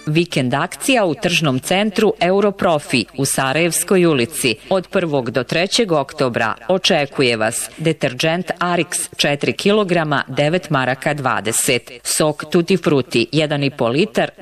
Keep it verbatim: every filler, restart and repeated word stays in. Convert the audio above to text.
Vikend akcija u tržnom centru Europrofi u Sarajevskoj ulici. Od prvog do trećeg oktobra očekuje vas deterdžent Arix četiri kilograma devet maraka dvadeset, sok Tutti Frutti jedan i po litar